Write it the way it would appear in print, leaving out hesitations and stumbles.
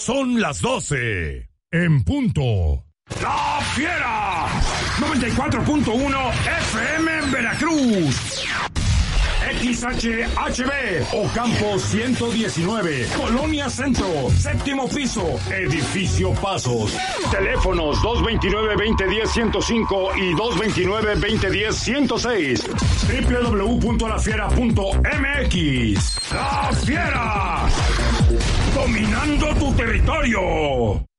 Son las 12. En punto. ¡La Fiera! 94.1 FM en Veracruz. XHHB, Ocampo 119, Colonia Centro, séptimo piso, Edificio Pasos. Teléfonos 229-2010-105 y 229-2010-106. www.lafiera.mx. ¡La Fiera! Dominando tu territorio.